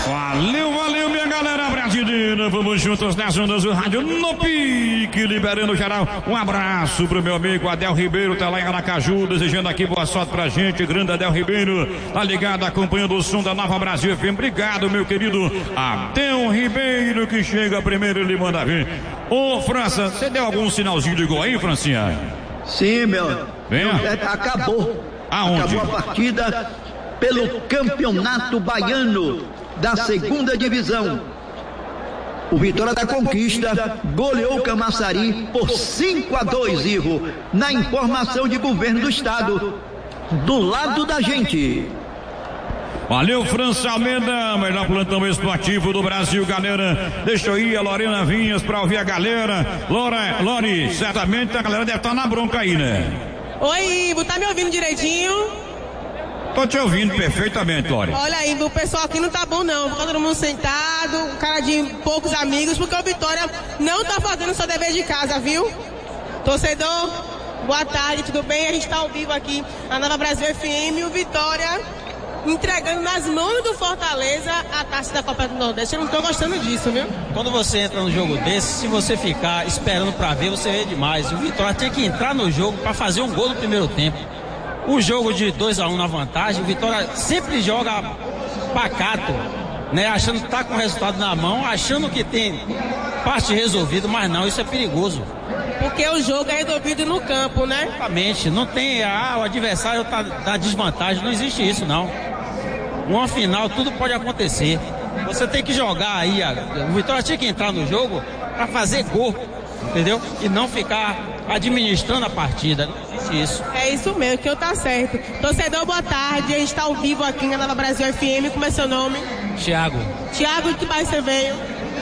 Valeu, minha galera brasileira. Vamos juntos nas ondas do rádio no pique, liberando geral. Um abraço pro meu amigo Adel Ribeiro, tá lá em Aracaju, desejando aqui boa sorte pra gente. Grande Adel Ribeiro, tá ligado, acompanhando o som da Nova Brasil FM. Obrigado, meu querido Adel Ribeiro, que chega primeiro e ele manda vir. Ô, França, você deu algum sinalzinho de gol aí, Francinha? Sim, meu. Acabou. Aonde? Acabou a partida pelo Campeonato Baiano da segunda divisão. O Vitória da Conquista goleou o Camaçari por 5-2, Ivo, na informação de governo do estado, do lado da gente. Valeu, França Almeida, melhor plantão esportivo do Brasil, galera. Deixa eu ir a Lorena Vinhas pra ouvir a galera. Lori, certamente a galera deve estar na bronca aí, né? Oi, Ivo, tá me ouvindo direitinho? Tô te ouvindo perfeitamente, Lori. Olha aí, o pessoal aqui não tá bom não, fica todo mundo sentado, um cara de poucos amigos, porque o Vitória não tá fazendo o seu dever de casa, viu? Torcedor, boa tarde, tudo bem? A gente tá ao vivo aqui na Nova Brasil FM e o Vitória entregando nas mãos do Fortaleza a taça da Copa do Nordeste. Eu não tô gostando disso, viu? Quando você entra num jogo desse, se você ficar esperando pra ver, você vê demais. O Vitória tem que entrar no jogo pra fazer um gol no primeiro tempo. O jogo de 2-1 na vantagem, o Vitória sempre joga pacato, né? Achando que tá com o resultado na mão, achando que tem parte resolvida, mas não, isso é perigoso. Porque o jogo é resolvido no campo, né? Exatamente, não tem, o adversário tá na desvantagem, não existe isso não. Uma final, tudo pode acontecer. Você tem que jogar aí, o Vitória tinha que entrar no jogo pra fazer gol, entendeu? E não ficar administrando a partida, não existe isso. É isso mesmo, que eu tá certo. Torcedor, boa tarde, a gente tá ao vivo aqui na Nova Brasil FM, como é seu nome? Thiago, de que bairro você veio?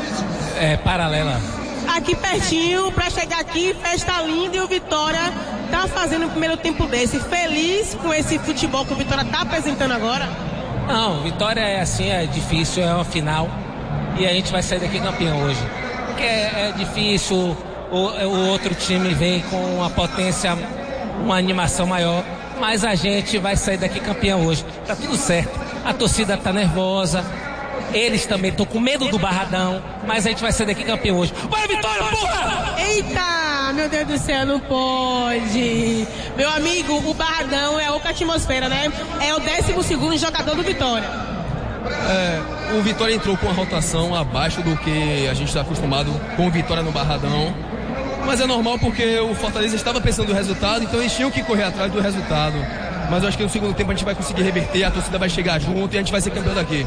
Paralela. Aqui pertinho, pra chegar aqui, festa linda, e o Vitória tá fazendo o primeiro tempo desse. Feliz com esse futebol que o Vitória tá apresentando agora? Não, Vitória é assim, é difícil, é uma final e a gente vai sair daqui campeão hoje. Porque é difícil, o outro time vem com uma potência, uma animação maior, mas a gente vai sair daqui campeão hoje. Tá tudo certo, a torcida tá nervosa, eles também estão com medo do Barradão, mas a gente vai sair daqui campeão hoje. Vai, Vitória, porra! Eita, meu Deus do céu, não pode. Meu amigo, o Barradão é outra atmosfera, né? É o 12º jogador do Vitória. O Vitória entrou com uma rotação abaixo do que a gente está acostumado com o Vitória no Barradão. Mas é normal porque o Fortaleza estava pensando no resultado, então eles tinham que correr atrás do resultado. Mas eu acho que no segundo tempo a gente vai conseguir reverter, a torcida vai chegar junto e a gente vai ser campeão daqui.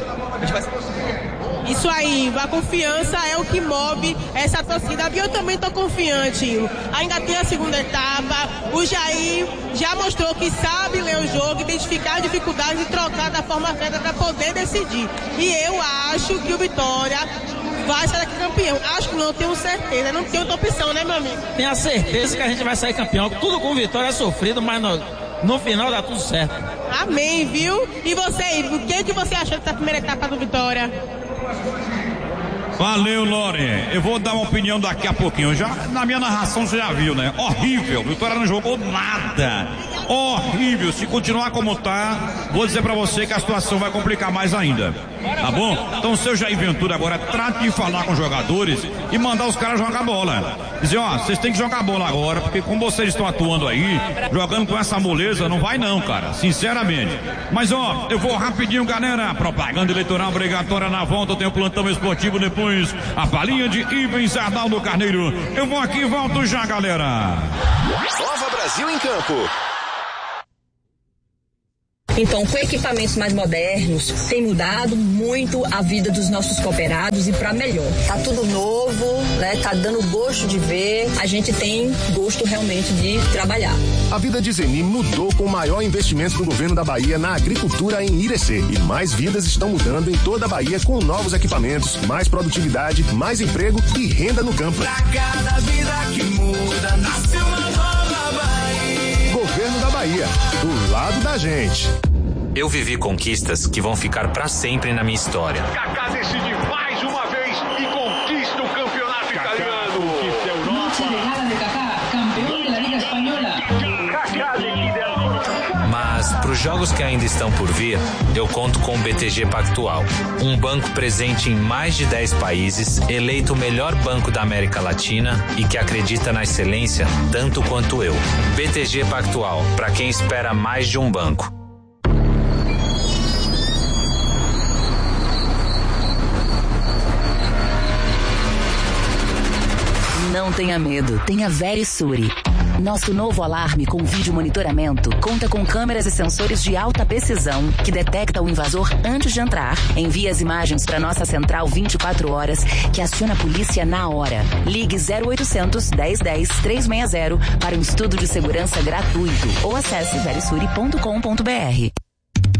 Isso aí, a confiança é o que move essa torcida. E eu também tô confiante. Ainda tem a segunda etapa. O Jair já mostrou que sabe ler o jogo, identificar as dificuldades e trocar da forma certa para poder decidir. E eu acho que o Vitória vai sair daqui campeão. Acho que não, tenho certeza. Não tenho outra opção, né, meu amigo? Tenho a certeza que a gente vai sair campeão. Tudo com Vitória é sofrido, mas no final dá tudo certo. Amém, viu? E você, Ivo, o que você achou dessa primeira etapa do Vitória? Valeu, Lore. Eu vou dar uma opinião daqui a pouquinho. Já na minha narração você já viu, né? Horrível. Vitória não jogou nada. Horrível. Se continuar como tá, vou dizer pra você que a situação vai complicar mais ainda. Tá bom? Então, seu Jair Ventura agora trate de falar com os jogadores e mandar os caras jogar bola. Dizer, vocês têm que jogar bola agora, porque como vocês estão atuando aí, jogando com essa moleza, não vai não, cara. Sinceramente. Mas, eu vou rapidinho, galera. Propaganda eleitoral obrigatória na volta. Eu tenho plantão esportivo depois. A falinha de Ivens Arnaldo Carneiro. Eu vou aqui e volto já, galera. Nova Brasil em Campo. Então, com equipamentos mais modernos, tem mudado muito a vida dos nossos cooperados e para melhor. Tá tudo novo, né? Tá dando gosto de ver. A gente tem gosto realmente de trabalhar. A vida de Zeni mudou com o maior investimento do governo da Bahia na agricultura em Irecê. E mais vidas estão mudando em toda a Bahia com novos equipamentos, mais produtividade, mais emprego e renda no campo. Pra cada vida que muda, nasce uma nova Bahia. Governo da Bahia, do lado da gente. Eu vivi conquistas que vão ficar pra sempre na minha história. Kaká decide mais uma vez e conquista o campeonato italiano. Noche de gala de Kaká, campeão da Liga Espanhola. Mas pro jogos que ainda estão por vir, eu conto com o BTG Pactual, um banco presente em mais de 10 países, eleito o melhor banco da América Latina e que acredita na excelência tanto quanto eu. BTG Pactual, para quem espera mais de um banco. Não tenha medo, tenha Verisure. Nosso novo alarme com vídeo monitoramento conta com câmeras e sensores de alta precisão que detecta o invasor antes de entrar, envia as imagens para nossa central 24 horas que aciona a polícia na hora. Ligue 0800 1010 360 para um estudo de segurança gratuito ou acesse verisure.com.br.